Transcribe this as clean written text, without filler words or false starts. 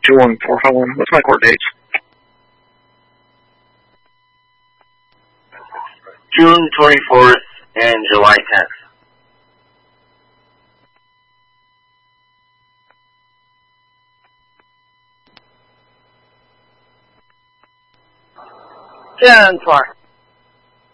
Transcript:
214, how long? What's my court dates? June 24th and July 10th. 10-4.